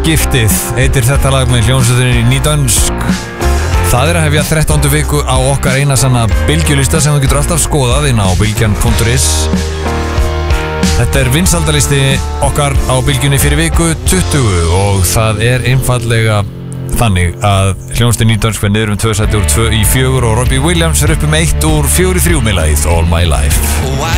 skiptið heitir þetta lag með hljómsveitinni Nýdönsk. Það að hefja 13. viku á okkar eina sanna bylgjulista sem þú getur alltaf skoðað inn á bylgjan.is. Þetta vinsaldalisti okkar á bylgjunni fyrir viku 20 og það einfaldlega þannig að hljómsveitin Nýdönsk fer niður 2 sæti úr 2 í 4 og Robbie Williams upp 1 úr 4 í 3 með lagið All My Life.